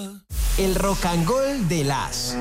El rock and roll de las.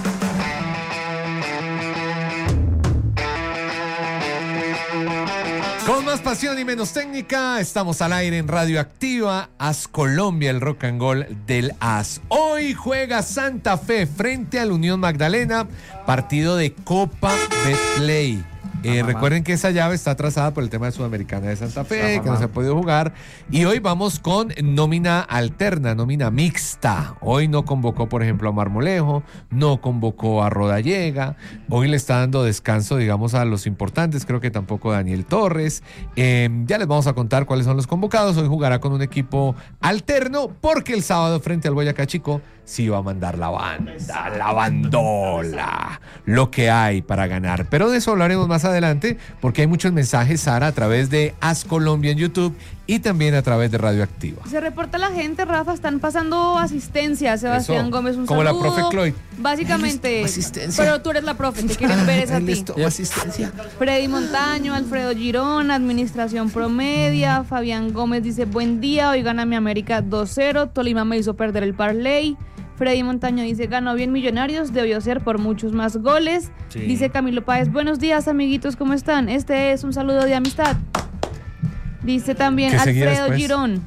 Con más pasión y menos técnica, estamos al aire en Radio Activa, AS Colombia, el rock and roll del AS. Hoy juega Santa Fe frente al Unión Magdalena, partido de Copa Betplay. Recuerden que esa llave está atrasada por el tema de Sudamericana de Santa Fe, que no se ha podido jugar. Y hoy vamos con nómina alterna, nómina mixta. Hoy no convocó, por ejemplo, a Marmolejo, no convocó a Rodallega. Hoy le está dando descanso, digamos, a los importantes. Creo que tampoco Daniel Torres. Ya les vamos a contar cuáles son los convocados. Hoy jugará con un equipo alterno porque el sábado frente al Boyacá Chico sí va a mandar la banda, la bandola, lo que hay para ganar. Pero de eso hablaremos más adelante porque hay muchos mensajes, Sara, a través de AS Colombia en YouTube y también a través de Radio Activa. Se reporta la gente, Rafa, están pasando asistencia. Sebastián Eso, Gómez, un como saludo. la profe Cloyd. Básicamente, asistencia. pero tú eres la profe, te quieren ver es a ti. Asistencia. Freddy Montaño, Alfredo Girón, Administración Promedia. Fabián Gómez dice, buen día, hoy gana mi América 2-0, Tolima me hizo perder el parlay. Freddy Montaño dice, ganó bien Millonarios, debió ser por muchos más goles. Sí. Dice Camilo Páez, buenos días amiguitos, ¿cómo están? Este es un saludo de amistad. Dice también Alfredo Girón.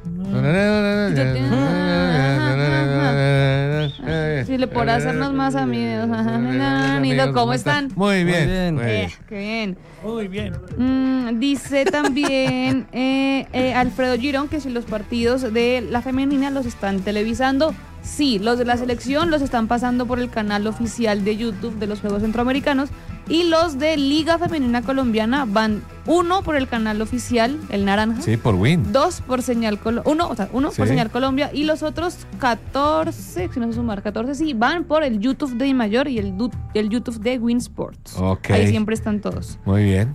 Si le podrá hacernos más amigos. Nilo, ¿cómo están? Muy bien. Qué bien. Muy bien. Dice también Alfredo Girón que si los partidos de la femenina los están televisando. Sí, los de la selección los están pasando por el canal oficial de YouTube de los Juegos Centroamericanos y los de Liga Femenina Colombiana van uno por el canal oficial, el naranja. Sí, por Win. Dos por Señal Colombia. Uno por Señal Colombia y los otros 14, si no se sumar 14, sí, van por el YouTube de Mayor y el YouTube de Win Sports. Okay. Ahí siempre están todos. Muy bien.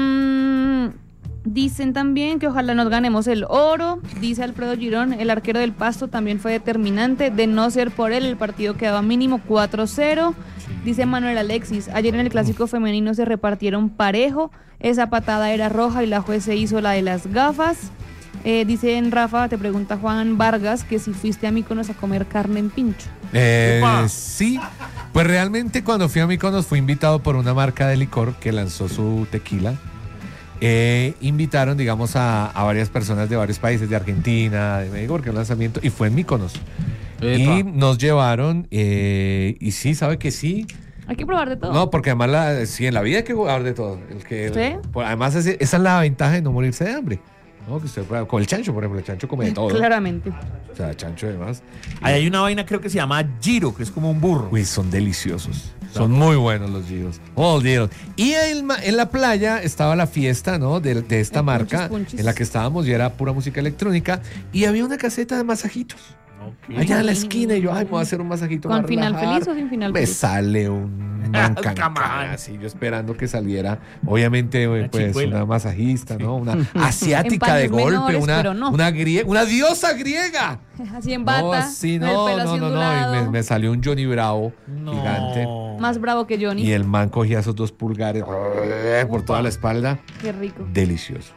Dicen también que ojalá nos ganemos el oro. Dice Alfredo Girón, el arquero del Pasto también fue determinante. De no ser por él, el partido quedaba mínimo 4-0. Dice Manuel Alexis, ayer en el clásico femenino se repartieron parejo. Esa patada era roja y la juez se hizo la de las gafas. Dicen Rafa, te pregunta Juan Vargas que si fuiste a Mykonos a comer carne en pincho. Sí, pues realmente cuando fui a Mykonos fui invitado por una marca de licor que lanzó su tequila. Invitaron, digamos, a varias personas de varios países, de Argentina, de México, porque el lanzamiento, y fue en Mykonos. Y nos llevaron, y sí, ¿sabe que sí? Hay que probar de todo. No, porque además, sí, en la vida hay que probar de todo. Además, esa es la ventaja de no morirse de hambre. ¿No? Que usted prueba, con el chancho, por ejemplo, el chancho come de todo. Claramente. O sea, chancho además. Ahí hay una vaina, creo que se llama giro, que es como un burro. Uy, son deliciosos. Son muy buenos los giros. Y en la playa estaba la fiesta, ¿no? De esta marca punchis. En la que estábamos y era pura música electrónica. Y había una caseta de masajitos. Okay. Allá en la esquina, y yo, me voy a hacer un masajito. ¿Con final feliz o sin final feliz? Me sale un mancancán, así, yo esperando que saliera, obviamente, pues, una masajista, ¿no? Una asiática de golpe, menores, una diosa griega. Así en bata, no, así, no, y me salió un Johnny Bravo gigante. Más bravo que Johnny. Y el man cogía esos dos pulgares por toda la espalda. Qué rico. Delicioso.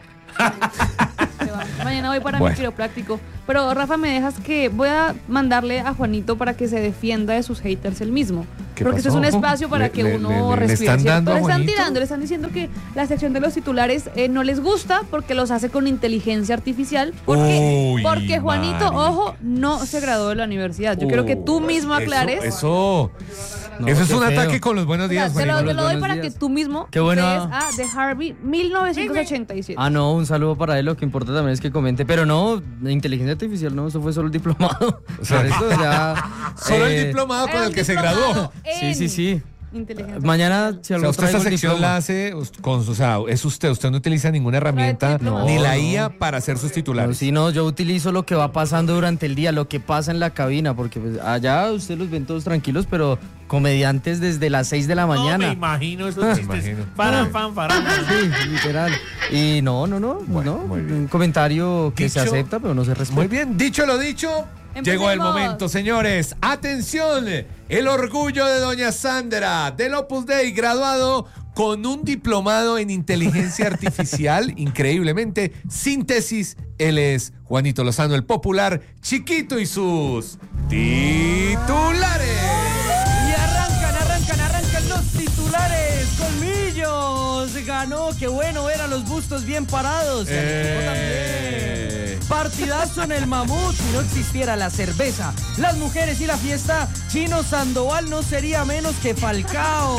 Mañana voy para mi quiropráctico. Pero Rafa, me dejas que voy a mandarle a Juanito para que se defienda de sus haters él mismo. Porque este es un espacio para que uno respire. Le están tirando, le están diciendo que la sección de los titulares no les gusta porque los hace con inteligencia artificial. Porque Juanito, ojo, no se graduó de la universidad. Yo quiero que tú mismo aclares. Eso es un ataque con los buenos días. Te lo doy para que tú mismo crees a The Harvey 1987. No, un saludo para él. Lo que importa también es que comente. Pero no, inteligencia artificial, no, eso fue solo el diplomado. O sea, esto ya, solo el diplomado con el que se graduó. Sí. Mañana, si algo usted esta sección la hace es usted no utiliza ninguna herramienta ni la IA para hacer sus titulares. Yo utilizo lo que va pasando durante el día, lo que pasa en la cabina, porque pues, allá usted los ven todos tranquilos, pero comediantes desde las 6 de la mañana. No me imagino esos chistes. Farán. Sí, literal. Y no, un comentario que se acepta, pero no se respeta. Muy bien, dicho lo dicho. Empecemos. Llegó el momento, señores. ¡Atención! El orgullo de doña Sandra del Opus Dei, graduado con un diplomado en inteligencia artificial, increíblemente, síntesis. Él es Juanito Lozano, el popular Chiquito, y sus titulares. Y arrancan los titulares. Colmillos ganó, qué bueno ver a los bustos bien parados. El equipo también. Partidazo en el Mamut. Si no existiera la cerveza, las mujeres y la fiesta, Chino Sandoval no sería menos que Falcao.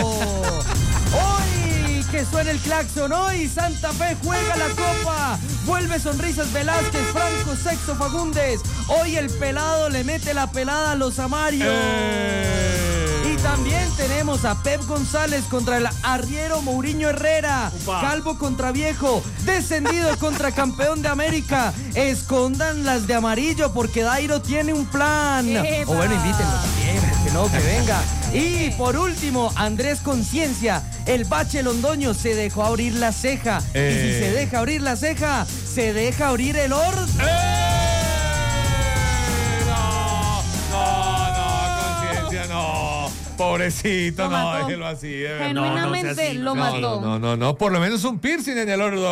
Hoy que suena el claxon, hoy Santa Fe juega la copa. Vuelve Sonrisas Velázquez, Franco Sexto Fagundes. Hoy el pelado le mete la pelada a los Amarios. Y también tenemos a Pep González contra el arriero Mourinho Herrera. Upa. Calvo contra viejo, descendido contra campeón de América. Escondan las de amarillo porque Dairo tiene un plan. ¡Epa! O bueno, invítenlo también, porque no, que venga. Y por último, Andrés Conciencia, el bache londoño, se dejó abrir la ceja. Y si se deja abrir la ceja, se deja abrir el orto. No, Conciencia, no. Pobrecito, Lo no, mató. déjelo así. Genuinamente no sea así, lo no, mató. No, por lo menos un piercing en el orto.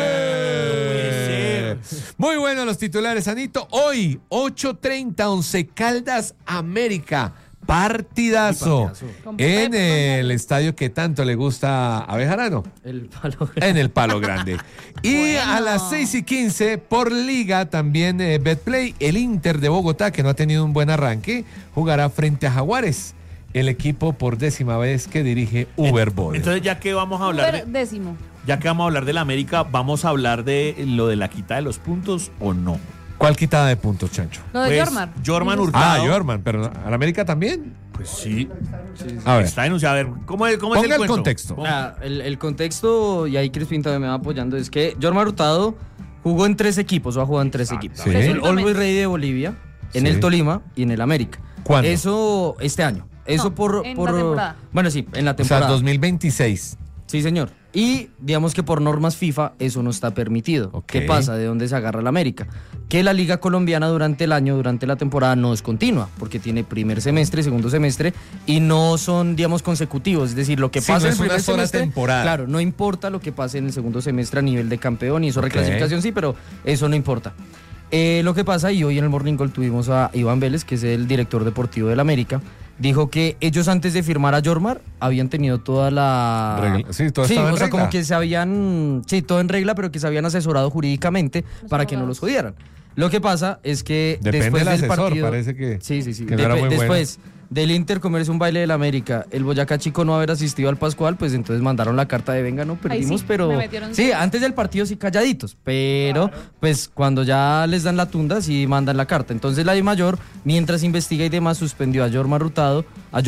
puede Muy buenos los titulares, Anito. Hoy, 8:30, Once Caldas América. Partidazo. Con En Pep el estadio que tanto le gusta a Bejarano. El palo. En el Palo Grande. Y Bueno. a las 6:15 por liga también Betplay, el Inter de Bogotá, que no ha tenido un buen arranque, jugará frente a Jaguares, el equipo por 10ª vez que dirige Uber Boll. Entonces, ya que vamos a hablar Uber, de, décimo. ya que vamos a hablar de la América, ¿vamos a hablar de lo de la quita de los puntos o no? ¿Cuál quitada de puntos, Chancho? Lo de Pues, Jormar. Jorman Dices- Hurtado. Jorman, pero ¿a la América también? Pues sí. A ver, Está denunciado. A ver, ¿cómo es ponga el el cuento? contexto. El contexto, y ahí Crispín también me va apoyando, es que Jormar Hurtado jugó en 3 equipos, o ha jugado en 3 equipos. Sí. En el Always Ready de Bolivia, en Sí. el Tolima y en el América. ¿Cuándo? Eso este año. Eso No, por en la temporada. Bueno, sí, en la O sea, temporada. 2026. Sí, señor. Y digamos que por normas FIFA eso no está permitido. Ok. ¿Qué pasa? ¿De dónde se agarra la América? Que la liga colombiana durante el año, durante la temporada, no es continua, porque tiene primer semestre, segundo semestre, y no son, digamos, consecutivos. Es decir, lo que Sí, pasa no en es el una primer sola semestre, temporada. claro, no importa lo que pase en el segundo semestre a nivel de campeón, y eso Ok. reclasificación sí, pero eso no importa. Lo que pasa, y hoy en el Morning Call tuvimos a Iván Vélez, que es el director deportivo del América, dijo que ellos antes de firmar a Jormar habían tenido toda la... Sí, todo estaba en o sea, regla. como que se habían... Sí, todo en regla, pero que se habían asesorado jurídicamente para que no los jodieran. Lo que pasa es que Depende después del del asesor, partido... parece que, Sí, sí, sí. que no era muy Después del Inter comerse un baile del América, el Boyacá Chico no haber asistido al Pascual, pues entonces mandaron la carta de venga, no perdimos, sí, pero... me metieron Sí, seis. antes del partido sí calladitos, pero pues cuando ya les dan la tunda sí mandan la carta. Entonces la DIMAYOR, mientras investiga y demás, suspendió a Jorman Hurtado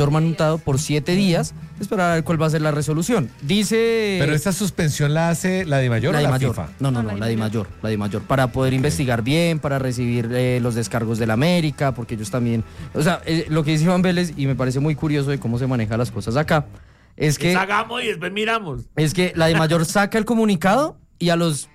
por 7 días, esperar a ver cuál va a ser la resolución. Dice... Pero esta suspensión la hace la DIMAYOR o la DIMAYOR. FIFA. No, No, la DIMAYOR, para poder investigar bien, para recibir los descargos de la América, porque ellos también, o sea, lo que dice Iván Vélez, y me parece muy curioso de cómo se manejan las cosas acá, es que Hagamos y después miramos. la DIMAYOR saca el comunicado y a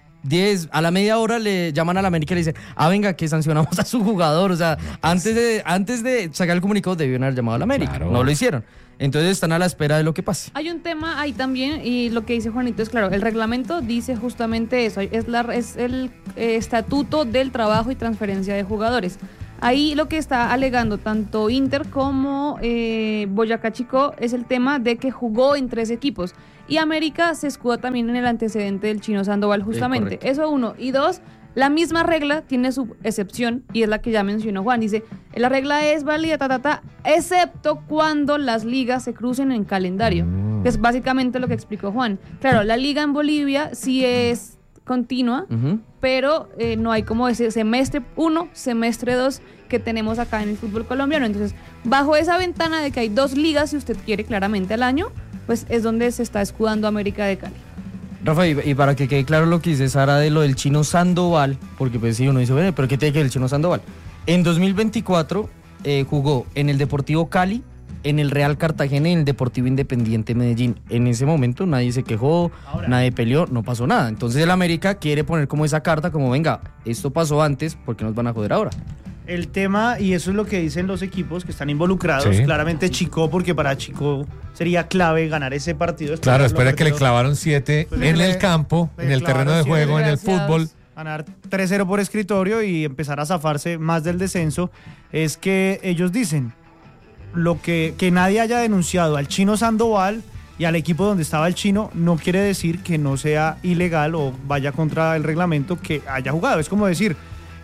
la media hora le llaman a la América y le dicen, venga, que sancionamos a su jugador. O sea, antes de sacar el comunicado debieron haber llamado a la América. Claro. No lo hicieron. Entonces están a la espera de lo que pase. Hay un tema ahí también, y lo que dice Juanito es claro, el reglamento dice justamente eso, es el estatuto del trabajo y transferencia de jugadores. Ahí lo que está alegando tanto Inter como Boyacá Chico es el tema de que jugó en 3 equipos. Y América se escuda también en el antecedente del Chino Sandoval, justamente. correcto. Eso 1. Y 2, la misma regla tiene su excepción, y es la que ya mencionó Juan. Dice, la regla es válida, excepto cuando las ligas se crucen en calendario. Que es básicamente lo que explicó Juan. Claro, la liga en Bolivia sí es continua, Ujú. pero no hay como ese semestre 1, semestre 2 que tenemos acá en el fútbol colombiano. Entonces, bajo esa ventana de que hay 2 ligas, si usted quiere, claramente al año, pues es donde se está escudando América de Cali. Rafa, y para que quede claro lo que dice Sara de lo del Chino Sandoval, porque pues sí, uno dice, bueno, pero ¿qué tiene que ver el Chino Sandoval? En 2024 jugó en el Deportivo Cali, en el Real Cartagena y en el Deportivo Independiente Medellín. En ese momento nadie se quejó, nadie peleó, no pasó nada. Entonces el América quiere poner como esa carta, como venga, esto pasó antes, ¿por qué nos van a joder ahora? El tema, y eso es lo que dicen los equipos que están involucrados, Sí. claramente Chico, porque para Chico sería clave ganar ese partido. Claro, después de que le clavaron clavaron 7 Pues en le- el campo, le en el terreno de clavaron juego, en el 7, fútbol. gracias. ganar 3-0 por escritorio y empezar a zafarse más del descenso, es que ellos dicen lo que nadie haya denunciado al Chino Sandoval y al equipo donde estaba el Chino no quiere decir que no sea ilegal o vaya contra el reglamento que haya jugado. Es como decir,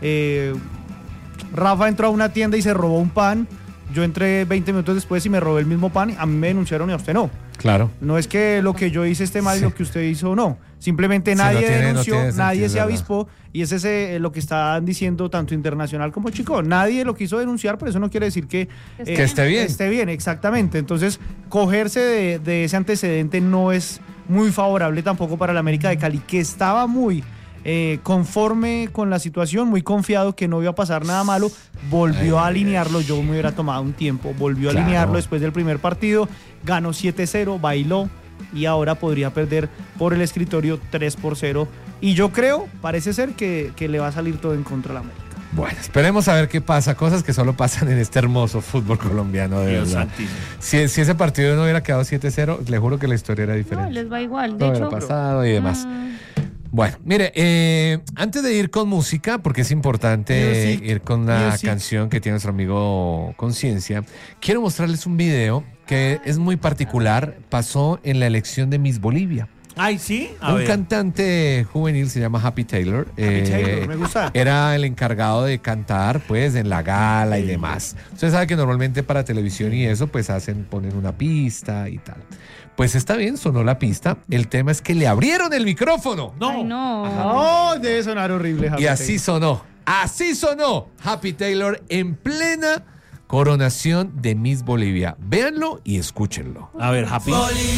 Rafa entró a una tienda y se robó un pan, yo entré 20 minutos después y me robé el mismo pan, a mí me denunciaron y a usted no. Claro. No es que lo que yo hice esté mal y Sí. lo que usted hizo no. Simplemente Sí, nadie no tiene denunció, sentido, nadie es se verdad. avispó y ese es lo que están diciendo tanto Internacional como Chico. Nadie lo quiso denunciar, pero eso no quiere decir que esté bien. Esté bien, exactamente. Entonces, cogerse de ese antecedente no es muy favorable tampoco para el América de Cali, que estaba muy conforme con la situación, muy confiado que no iba a pasar nada malo, volvió a alinearlo. Yo me hubiera tomado un tiempo, volvió a Claro. alinearlo después del primer partido, ganó 7-0, bailó y ahora podría perder por el escritorio 3-0. Y yo creo, parece ser que le va a salir todo en contra a la América. Bueno, esperemos a ver qué pasa. Cosas que solo pasan en este hermoso fútbol colombiano, de Dios verdad. santísimo. Si ese partido no hubiera quedado 7-0, le juro que la historia era No, diferente. les va igual. De Todo hubiera hecho, pasado y demás. Bueno, mire, antes de ir con música, porque es importante Music. ir con la Music. canción que tiene nuestro amigo Conciencia, quiero mostrarles un video que es muy particular. Pasó en la elección de Miss Bolivia. Ay, sí. A Un ver. cantante juvenil se llama Happy Taylor. Taylor, me gusta. Era el encargado de cantar, pues, en la gala y demás. Usted sabe que normalmente para televisión y eso, pues, ponen una pista y tal. Pues está bien, sonó la pista. El tema es que le abrieron el micrófono. No. ay, no. Oh, debe sonar horrible. Javi Y así Taylor. sonó. Así sonó Happy Taylor en plena coronación de Miss Bolivia. Véanlo y escúchenlo. A ver, Happy.